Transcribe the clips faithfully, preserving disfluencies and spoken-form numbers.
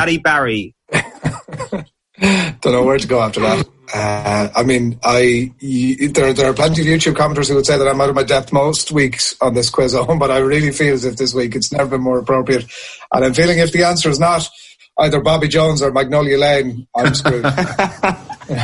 Paddy Barry. Don't know where to go after that. Uh, I mean, I you, there there are plenty of YouTube commenters who would say that I'm out of my depth most weeks on this quiz at home, but I really feel as if this week it's never been more appropriate. And I'm feeling if the answer is not either Bobby Jones or Magnolia Lane, I'm screwed. uh,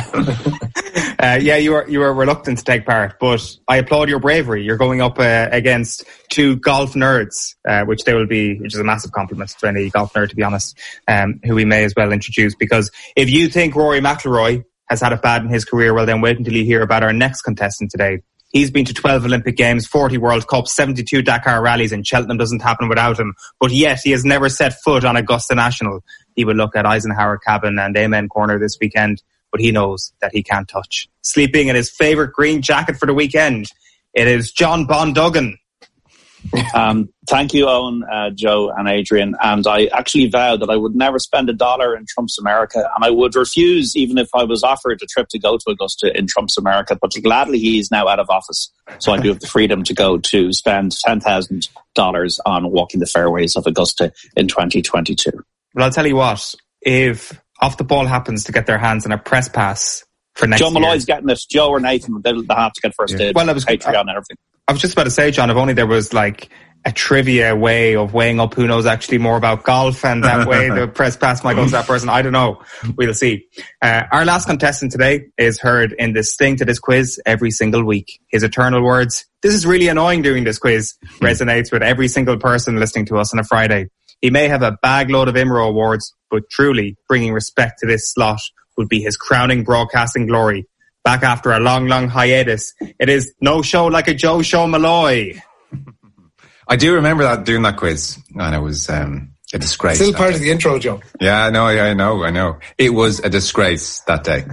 yeah, you were you were reluctant to take part, but I applaud your bravery. You're going up uh, against two golf nerds, uh, which they will be, which is a massive compliment to any golf nerd, to be honest, um, who we may as well introduce. Because if you think Rory McIlroy has had it bad in his career, well, then wait until you hear about our next contestant today. He's been to twelve Olympic Games, forty World Cups, seventy-two Dakar rallies, and Cheltenham doesn't happen without him. But yet he has never set foot on Augusta National. He will look at Eisenhower Cabin and Amen Corner this weekend, but he knows that he can't touch. Sleeping in his favourite green jacket for the weekend, it is John Bondugan. Um, thank you, Owen, uh, Joe and Adrian. And I actually vowed that I would never spend a dollar in Trump's America, and I would refuse even if I was offered a trip to go to Augusta in Trump's America. But gladly, he is now out of office, so I do have the freedom to go to spend ten thousand dollars on walking the fairways of Augusta in twenty twenty-two. Well, I'll tell you what, if Off the Ball happens to get their hands on a press pass for next Joe year... Joe Malloy's getting it. Joe or Nathan, they'll have to get first yeah. aid. Well, I was, Patreon I, and everything. I was just about to say, John, if only there was like a trivia way of weighing up who knows actually more about golf, and that way the press pass might go to that person. I don't know. We'll see. Uh, our last contestant today is heard in the sting to this quiz every single week. His eternal words, "This is really annoying doing this quiz," resonates with every single person listening to us on a Friday. He may have a bag load of I M R O awards, but truly bringing respect to this slot would be his crowning broadcasting glory. Back after a long, long hiatus, it is No Show Like a Joe Show Malloy. I do remember that doing that quiz, and it was um, a disgrace. Still part of the intro, Joe. Yeah, I know, I know, I know. It was a disgrace that day.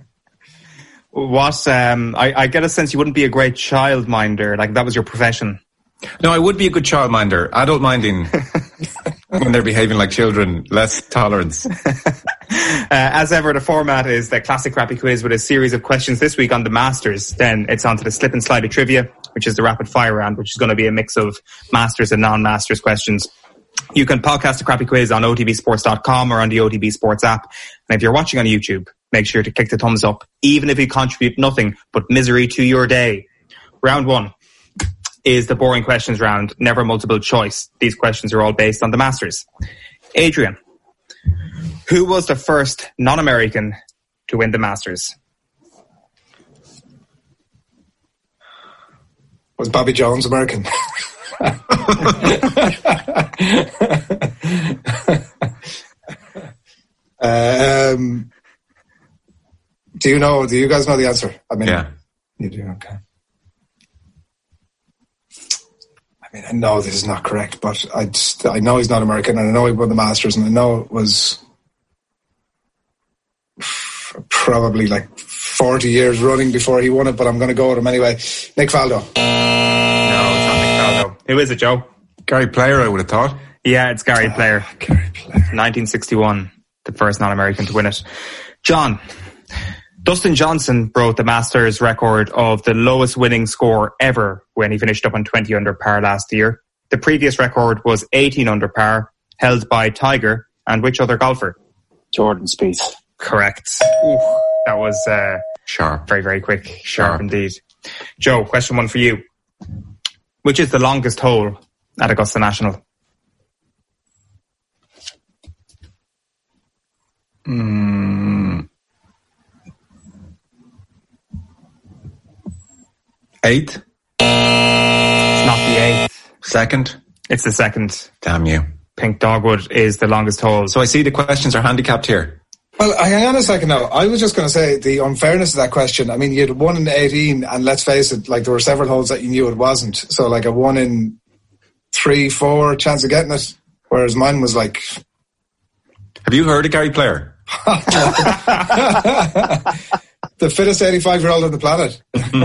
What? Um, I, I get a sense you wouldn't be a great childminder, like that was your profession. No, I would be a good childminder. Adult minding, when they're behaving like children, less tolerance. uh, as ever, the format is the classic crappy quiz with a series of questions. This week on the Masters, then it's on to the slip and slide of trivia, which is the rapid fire round, which is going to be a mix of Masters and non-Masters questions. You can podcast the crappy quiz on O T B sports dot com or on the O T B Sports app. And if you're watching on YouTube, make sure to click the thumbs up, even if you contribute nothing but misery to your day. Round one is the boring questions round, never multiple choice. These questions are all based on the Masters. Adrian, who was the first non-American to win the Masters? Was Bobby Jones American? um, do you know, do you guys know the answer? I mean, yeah. You do, okay. I mean, I know this is not correct, but I just, I know he's not American, and I know he won the Masters, and I know it was probably like forty years running before he won it, but I'm going to go with him anyway. Nick Faldo. No, it's not Nick Faldo. Who is it, Joe? Gary Player, I would have thought. Yeah, it's Gary Player. Oh, Gary Player. nineteen sixty-one, the first non-American to win it. John, Dustin Johnson broke the Masters record of the lowest winning score ever when he finished up on twenty under par last year. The previous record was eighteen under par, held by Tiger and which other golfer? Jordan Spieth. Correct. Ooh, that was uh, sharp. Very, very quick. Sharp, sharp indeed. Joe, question one for you. Which is the longest hole at Augusta National? Mm. Eighth? It's not the eighth. Second? It's the second. Damn you. Pink Dogwood is the longest hole. So I see the questions are handicapped here. Well, hang on a second now. I was just going to say the unfairness of that question. I mean, you had one in eighteen, and let's face it, like there were several holes that you knew it wasn't. So like a one in three, four chance of getting it, whereas mine was like... Have you heard of Gary Player? the fittest eighty-five-year-old on the planet.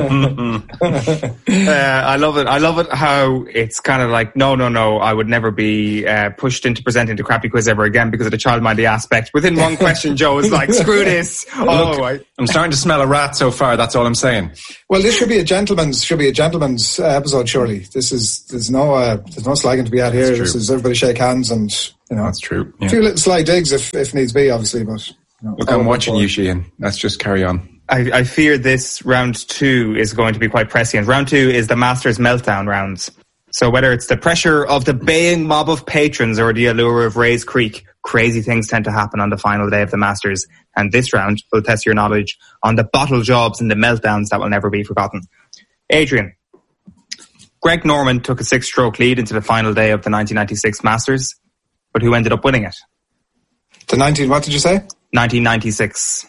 uh, I love it. I love it how it's kind of like, no, no, no, I would never be uh, pushed into presenting the crappy quiz ever again because of the child-minded aspect. Within one question, Joe is like, screw this. Oh, Look, I, I'm starting to smell a rat so far. That's all I'm saying. Well, this should be a gentleman's should be a gentleman's uh, episode. Surely, this is there's no uh, there's no slagging to be had here. This is everybody shake hands and you know that's true. Yeah. A few little sly digs if if needs be, obviously. But you know, look, I'm watching you, Sheehan. Let's just carry on. I, I fear this round two is going to be quite prescient. Round two is the Masters meltdown rounds. So whether it's the pressure of the baying mob of patrons or the allure of Rae's Creek, crazy things tend to happen on the final day of the Masters. And this round will test your knowledge on the bottle jobs and the meltdowns that will never be forgotten. Adrian, Greg Norman took a six-stroke lead into the final day of the nineteen ninety-six Masters, but who ended up winning it? The nineteen, what did you say? nineteen ninety-six.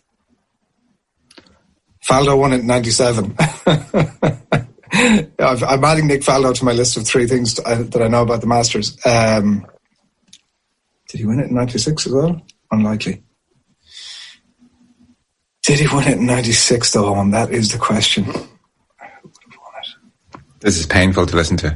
Faldo won it in ninety-seven. I'm adding Nick Faldo to my list of three things that I know about the Masters. Um, did he win it in ninety-six as well? Unlikely. Did he win it in ninety-six though? Um, that is the question. This is painful to listen to.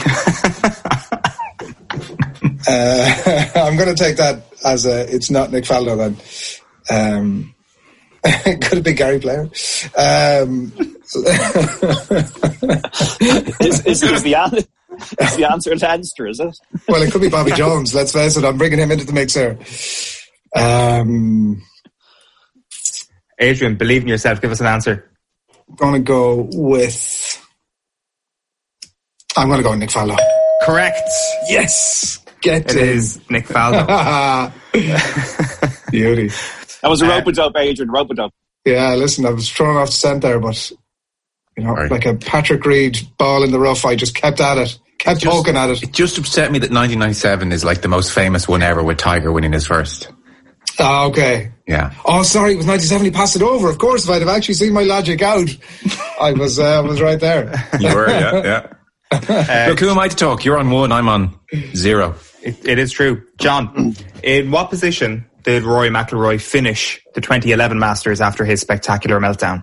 uh, I'm going to take that as a, it's not Nick Faldo then. Um, could it be Gary Player? Um, is, is, is, the an- is the answer Leinster, is it? Well, it could be Bobby Jones. Let's face it. I'm bringing him into the mix here. Um, Adrian, believe in yourself. Give us an answer. I'm going to go with... I'm going to go with Nick Faldo. Correct. Yes. Get it. It is Nick Faldo. Beauty. That was a rope-a-dope, Adrian, rope-a-dope. Yeah, listen, I was thrown off the scent there, but, you know, right. like a Patrick Reed ball in the rough, I just kept at it, kept just, poking at it. It just upset me that nineteen ninety-seven is like the most famous one ever with Tiger winning his first. Oh, okay. Yeah. Oh, sorry, it was ninety-seven, he passed it over. Of course, if I'd have actually seen my logic out, I was uh, was right there. You were, yeah, yeah. Uh, Look, who am I to talk? You're on one, I'm on zero. It, it is true. John, in what position did Rory McIlroy finish the twenty eleven Masters after his spectacular meltdown?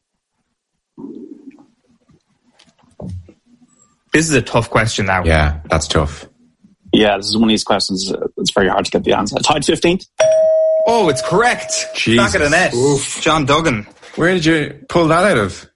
This is a tough question now. Yeah, that's tough. Yeah, this is one of these questions. Uh, it's very hard to get the answer. Tied fifteenth? Oh, it's correct. Jesus. Back of the net. Oof. John Duggan. Where did you pull that out of?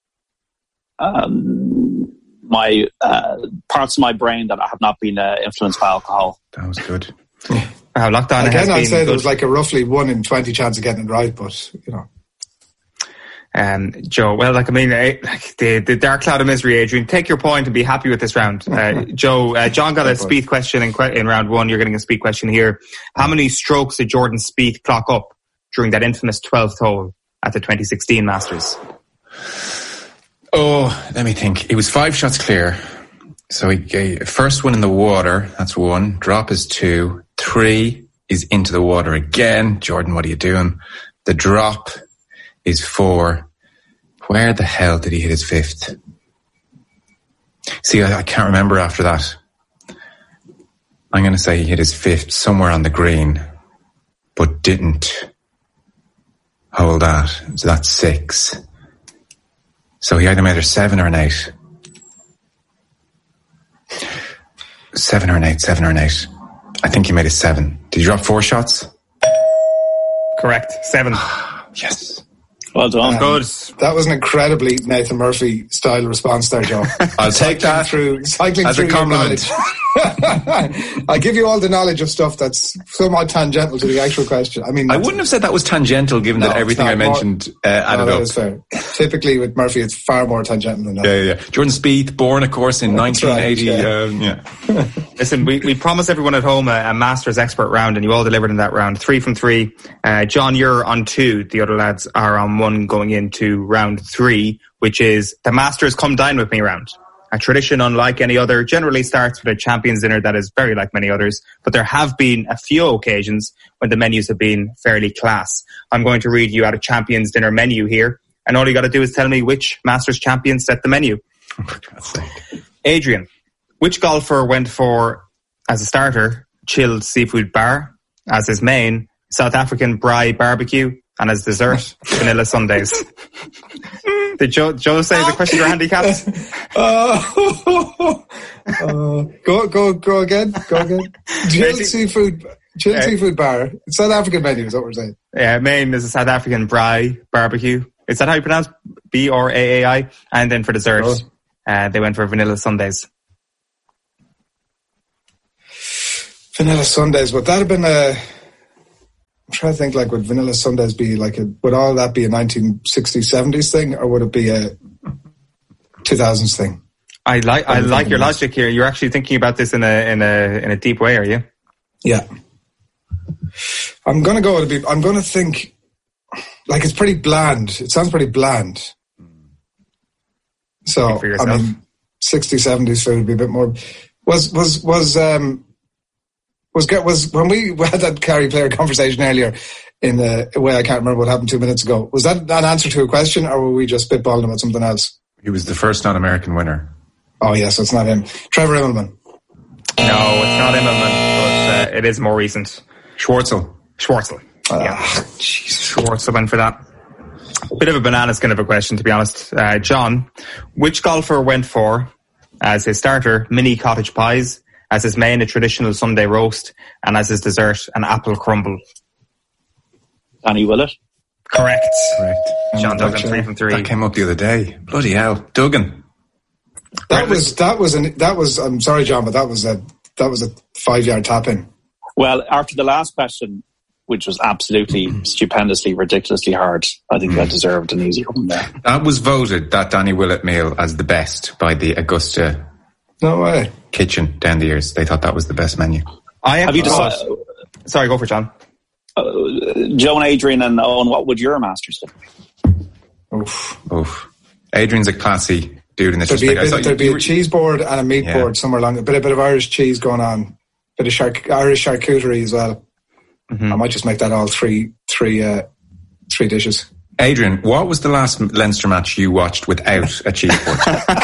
Um, my uh, parts of my brain that have not been uh, influenced by alcohol. That was good. Wow, lockdown Again, has I'd been say good. there was like a roughly one in twenty chance of getting it right, but, you know. Um, Joe, well, like, I mean, eh, like the, the dark cloud of misery, Adrian, take your point and be happy with this round. Uh, Joe, uh, John got a Spieth question in, in round one. You're getting a Spieth question here. How many strokes did Jordan Spieth clock up during that infamous twelfth hole at the twenty sixteen Masters? Oh, let me think. It was five shots clear. So he gave first one in the water. That's one. Drop is two. Three is into the water again. Jordan, what are you doing? The drop is four. Where the hell did he hit his fifth? See, I, I can't remember after that. I'm going to say he hit his fifth somewhere on the green, but didn't hold that. So that's six. So he either made a seven or an eight. Seven or an eight, seven or an eight. I think he made a seven. Did you drop four shots? Correct. Seven. Yes. Well done. Um, Good. That was an incredibly Nathan Murphy style response there, Joe. I'll take that through, cycling as through a compliment. Your knowledge. I give you all the knowledge of stuff that's somewhat tangential to the actual question. I mean, I wouldn't have said that was tangential, given No, that everything it's I not. mentioned uh, added no, that up. is fair. Typically with Murphy, it's far more tangential than that. Yeah, yeah, yeah. Jordan Spieth, born, of course, in That's nineteen eighty. right, yeah. Um, yeah. Listen, we, we promised everyone at home a, a Masters expert round, and you all delivered in that round. Three from three. Uh, John, you're on two. The other lads are on one going into round three, which is the Masters Come Dine With Me round. A tradition unlike any other, generally starts with a champions dinner that is very like many others, but there have been a few occasions when the menus have been fairly class. I'm going to read you out a champions dinner menu here, and all you got to do is tell me which Masters champion set the menu. Oh, for God's sake. Adrian, which golfer went for, as a starter, chilled seafood bar, as his main, South African braai barbecue, and as dessert, vanilla sundaes. Did Joe, Joe say the questions are handicapped? Uh, uh, go, go, go again. Go again. Chilled seafood, chilled uh, seafood bar. It's South African menu, is what we're saying. Yeah, main is a South African braai barbecue. Is that how you pronounce B R A A I? And then for dessert, oh. uh, they went for vanilla sundaes. Vanilla sundaes, would that have been a... I'm trying to think, like, would vanilla sundaes be like a... Would all that be a nineteen sixties, seventies thing, or would it be a two thousands thing? I like I like your logic here. You're actually thinking about this in a in a in a deep way, are you? Yeah. I'm gonna go with a bit. I'm gonna think like it's pretty bland. It sounds pretty bland. So I mean, sixties, seventies food would be a bit more. Was was was um was was when we had that Carrie player conversation earlier in a way I can't remember what happened two minutes ago. Was that an answer to a question, or were we just spitballing about something else? He was the first non-American winner. Oh yes, yeah, so it's not him. Trevor Immelman. No, it's not Immelman, but uh, it is more recent. Schwartzel. Schwartzel. Uh, yeah, Schwartzel went for that. Bit of a banana skin of a question, to be honest. Uh, John, which golfer went for, as his starter, mini cottage pies, as his main, a traditional Sunday roast, and as his dessert, an apple crumble? Danny Willett. Correct. Correct. John Duggan, actually, three from three. That came up the other day. Bloody hell, Duggan. That was that was an that was. I'm sorry, John, but that was a that was a five yard tap in. Well, after the last question, which was absolutely stupendously, ridiculously hard, I think mm. that deserved an easy one there. That was voted, that Danny Willett meal, as the best by the Augusta no way kitchen down the years. They thought that was the best menu. I have, have you decided? Oh, sorry, go for it, John. Uh, Joe and Adrian and Owen, what would your masters do? Oof. Oof. Adrian's a classy dude in this there'd respect. Be a, bit, there'd you, be a cheese board and a meat yeah. board somewhere along. A bit, a bit of Irish cheese going on. A bit of shark, Irish charcuterie as well. Mm-hmm. I might just make that all three, three, uh, three dishes. Adrian, what was the last Leinster match you watched without a cheese board?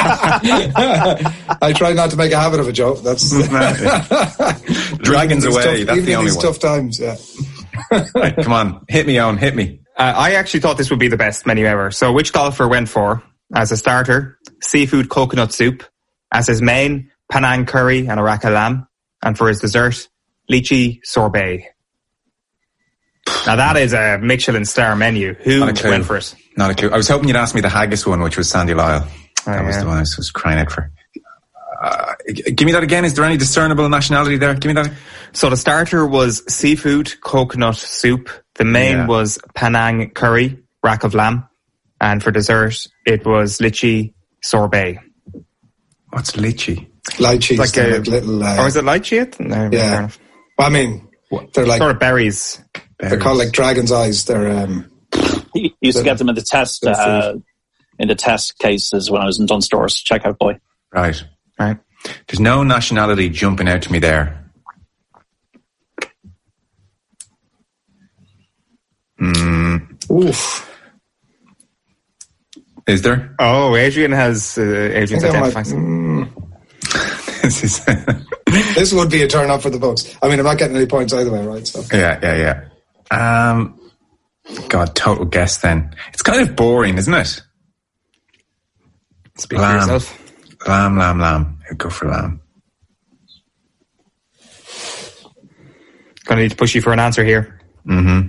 I try not to make a habit of it, Joe. That's Dragons away. Tough, that's the only these one. Tough times, yeah. Right, come on, hit me on, hit me. Uh, I actually thought this would be the best menu ever. So, which golfer went for, as a starter, seafood coconut soup, as his main, Penang curry and a rack of lamb, and for his dessert, lychee sorbet? Now that is a Michelin star menu. Who went for it? Not a clue. I was hoping you'd ask me the haggis one, which was Sandy Lyle. Oh, that yeah. was the one I was crying out for. Uh, give me that again. Is there any discernible nationality there? Give me that. So the starter was seafood coconut soup. The main yeah. was Penang curry, rack of lamb. And for dessert, it was lychee sorbet. What's lychee? Lychee. Like a like little... Uh, or is it lychee? No, yeah. Well, I mean, they're like... Sort of berries. Berries. They're called like dragon's eyes. They're... Um, you used to get them in the test... Uh, in the test cases when I was in Dunstores. Checkout boy. Right. Right. There's no nationality jumping out to me there. Mm. Oof. Is there? Oh, Adrian has... Uh, Adrian's identifying something. Mm. this, is this would be a turn up for the books. I mean, I'm not getting any points either way, right? So. Yeah, yeah, yeah. Um, God, total guess then. It's kind of boring, isn't it? Speak lamb. for yourself. Lamb, lamb, lamb. I'd go for lamb. Gonna need to push you for an answer here. Mm-hmm.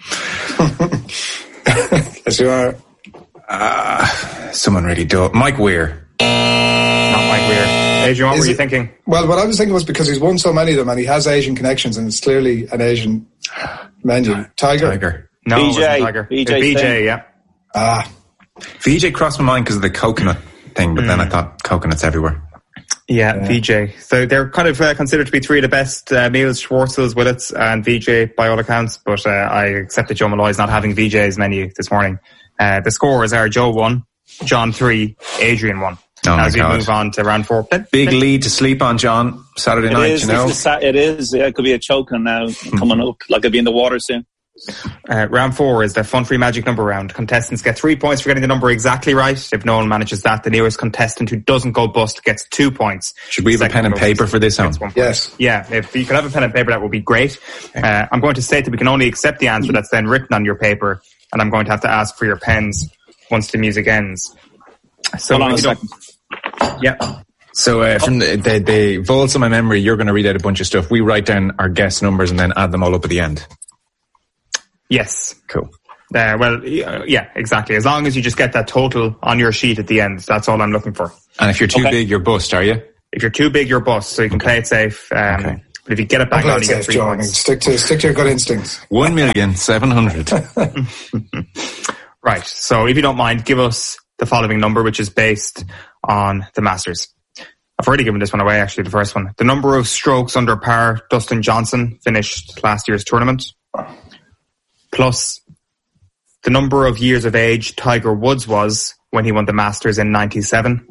Yes, you are. Uh, someone really dull. Mike Weir. Not Mike Weir. Adrian, what Is were you it, thinking? Well, what I was thinking was because he's won so many of them and he has Asian connections and it's clearly an Asian menu. Tiger? Tiger. No, B J. it wasn't Tiger. B J, B J, yeah. Ah. V J crossed my mind because of the coconut thing, but mm. then I thought coconuts everywhere. Yeah, yeah. V J. So they're kind of uh, considered to be three of the best uh, meals, Schwartzel's, Willett's, and V J by all accounts, but uh, I accept that Joe Malloy's not having V J's menu this morning. Uh, the scores are Joe one, John three, Adrian one. Oh as we God. move on to round four. Big lead to sleep on, John. Saturday it night, is, you know. It is. Yeah, it could be a choking now coming up. Like it'll be in the water soon. Uh, round four is the Fun Free Magic number round. Contestants get three points for getting the number exactly right. If no one manages that, the nearest contestant who doesn't go bust gets two points. Should we have a pen and paper for this, Owen? Yes. Yeah, if you could have a pen and paper, that would be great. Uh, I'm going to state that we can only accept the answer that's then written on your paper, and I'm going to have to ask for your pens once the music ends. So, Hold on a second. Yeah. So uh, from the, the, the vaults of my memory, you're going to read out a bunch of stuff. We write down our guess numbers and then add them all up at the end. Yes. Cool. Uh, well, yeah, exactly. As long as you just get that total on your sheet at the end, that's all I'm looking for. And if you're too Okay. big, you're bust, are you? If you're too big, you're bust, so you can Okay. play it safe. Um, Okay. But if you get it back Play on, it you get safe, three Joe. I mean, points. stick to stick to your gut instincts. One million seven hundred. Right. So if you don't mind, give us the following number, which is based on the Masters. I've already given this one away, actually, the first one. The number of strokes under par Dustin Johnson finished last year's tournament, plus the number of years of age Tiger Woods was when he won the Masters in ninety-seven,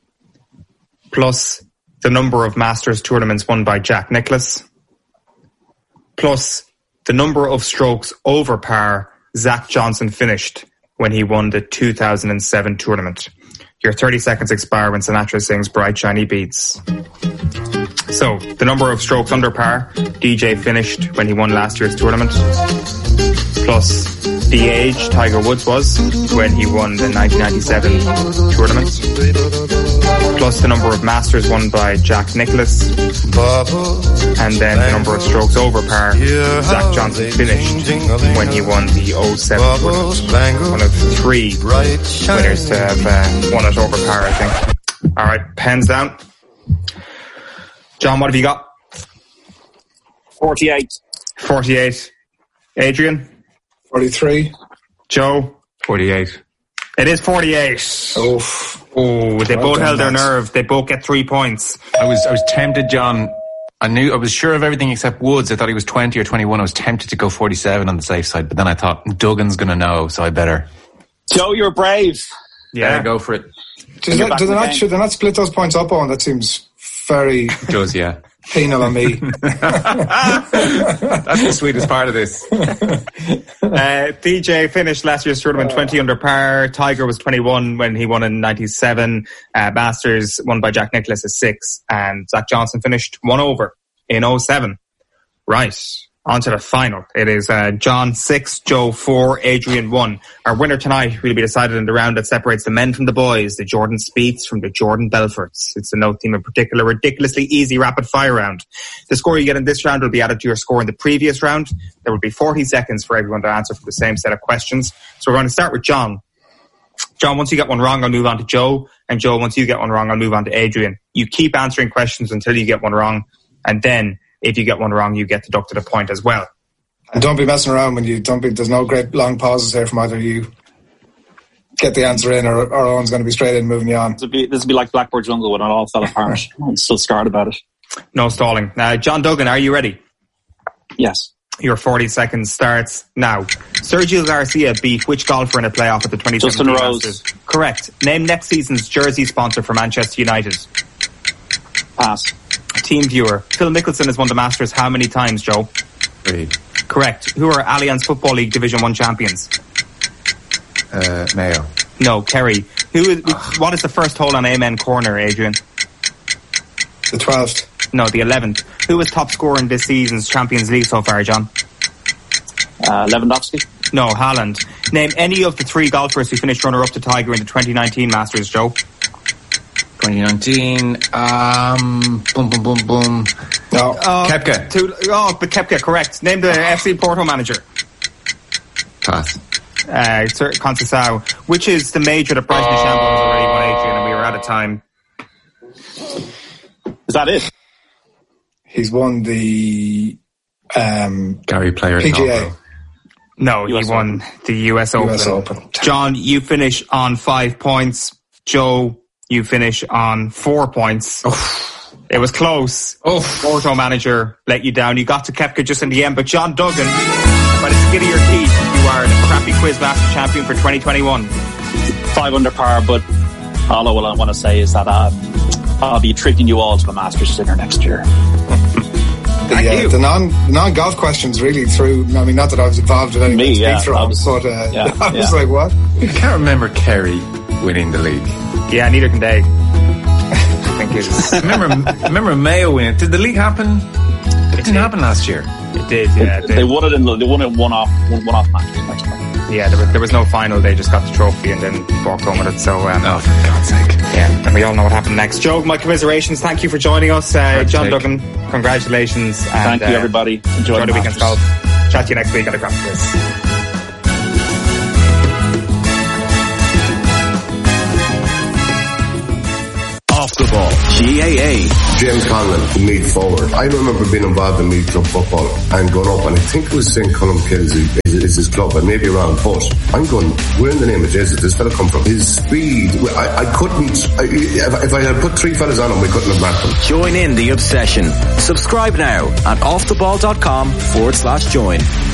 plus the number of Masters tournaments won by Jack Nicklaus, plus the number of strokes over par Zach Johnson finished when he won the two thousand seven tournament. Your thirty seconds expire when Sinatra sings Bright Shiny Beats. So, the number of strokes under par D J finished when he won last year's tournament, plus the age Tiger Woods was when he won the nineteen ninety-seven tournament, plus the number of Masters won by Jack Nicklaus, and then the number of strokes over par Zach Johnson finished when he won the oh seven tournament. One of three winners to have uh, won it over par, I think. All right, pens down. John, what have you got? forty-eight. forty-eight. Adrian? forty-three. Joe? forty-eight. It is forty-eight. Oof. Oh, they Well both done, held their lads. nerve. They both get three points. I was I was tempted, John. I knew I was sure of everything except Woods. I thought he was twenty or twenty-one. I was tempted to go forty-seven on the safe side, but then I thought Duggan's going to know, so I better. Joe, you're brave. Yeah, go for it. Does You're that, back do they in the not, game. should they not split those points up on? That seems very Does yeah. penal on me. That's the sweetest part of this. Uh, D J finished last year's tournament twenty under par. Tiger was twenty-one when he won in ninety-seven. Uh, Masters won by Jack Nicklaus is six. And Zach Johnson finished one over in oh seven. Right. On to the final. It is uh, John six, Joe four, Adrian one. Our winner tonight will be decided in the round that separates the men from the boys, the Jordan Spieths from the Jordan Belforts. It's the no team in particular, ridiculously easy rapid fire round. The score you get in this round will be added to your score in the previous round. There will be forty seconds for everyone to answer for the same set of questions. So we're going to start with John. John, once you get one wrong, I'll move on to Joe. And Joe, once you get one wrong, I'll move on to Adrian. You keep answering questions until you get one wrong. And then if you get one wrong, you get deducted a point as well. And don't be messing around when you don't be, there's no great long pauses here from either you. Get the answer in, or, or Owen's going to be straight in moving you on. This would be, this would be like Blackboard Jungle when it all fell apart. I'm still scarred about it. No stalling. Uh, John Duggan, are you ready? Yes. Your forty seconds starts now. Sergio Garcia beat which golfer in a playoff at the twenty seventeen Justin Rose. Masters? Correct. Name next season's jersey sponsor for Manchester United. Pass. Team viewer. Phil Mickelson has won the Masters how many times, Joe? Three. Correct. Who are Allianz Football League Division one champions? Uh, Mayo. No, Kerry. Who is, what is the first hole on Amen Corner, Adrian? The twelfth. No, the eleventh. Who is top scorer in this season's Champions League so far, John? Uh, Lewandowski. No, Haaland. Name any of the three golfers who finished runner-up to Tiger in the twenty nineteen Masters, Joe. twenty nineteen. Um, boom, boom, boom, boom. No. Oh, Koepka. Two, oh, but Koepka, correct. Name the F C Porto manager. Pass. Uh, Sir Conceição. Which is the major that Bryson DeChambeau has already won, Adrian, and we were out of time. Is that it? He's won the um, Gary Player. P G A. Golf. No, U S he won Open. the U S Open. U S Open. John, you finish on five points. Joe, you finish on four points. It was close. Oh. Porto manager let you down. You got to Koepka just in the end, but John Duggan, by the skin of your teeth, you are the crappy quiz master champion for twenty twenty-one. Five under par, but all I want to say is that uh, I'll be treating you all to the Masters dinner next year. The, Thank uh, you. the non the non golf questions really threw. I mean, not that I was involved in any Me, yeah, speed I was- but uh, yeah, I was yeah. like, what? I can't remember Kerry winning the league. Yeah, neither can they. I think it's, Remember, remember Mayo winning. Did the league happen? It didn't happen last year. it did, yeah. It They did. won it in they won it one off one, one off match. Yeah, there was, there was no final. They just got the trophy and then walked home with it. So, um, Oh, for God's sake. yeah, and we all know what happened next. Joe, my commiserations. Thank you for joining us. Uh, Hard to John take. Duggan, congratulations. And, Thank you, uh, everybody. Enjoy, Enjoy the the weekend's Masters. golf. Chat to you next week at a craft quiz. Off the ball. G A A. James Conlon, the Meath forward. I remember being involved in Meath club football and going up, and I think it was Saint Colum Kilsey is, is his club, and maybe around, but I'm going, where in the name of Jesus this fella come from? His speed, I, I couldn't, I, if, if I had put three fellas on him, we couldn't have marked him. Join in the obsession. Subscribe now at offtheball.com forward slash join.